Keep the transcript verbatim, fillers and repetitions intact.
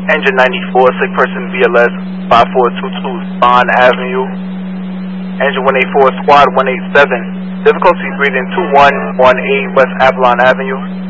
Engine ninety-four, sick person B L S five four two two Bond Avenue. Engine one eighty-four, Squad one eighty-seven. Difficulty breathing two one one eight West Avalon Avenue.